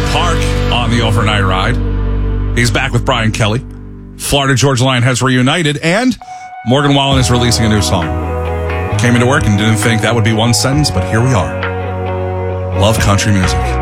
Park on the overnight ride. He's back with Brian Kelly. Florida Georgia Line has reunited, and Morgan Wallen is releasing a new song. Came into work and didn't think that would be one sentence, but here we are. Love country music.